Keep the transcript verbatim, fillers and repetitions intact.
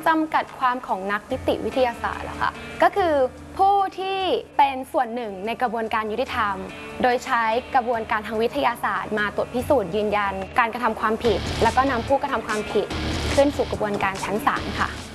จำกัดความของนักนิติวิทยาศาสตร์อะค่ะก็คือผู้ที่เป็นส่วนหนึ่งในกระบวนการยุติธรรมโดยใช้กระบวนการทางวิทยาศาสตร์มาตรวจพิสูจน์ยืนยันการกระทำความผิดแล้วก็นำผู้กระทำความผิดขึ้นสู่กระบวนการชั้นศาลค่ะ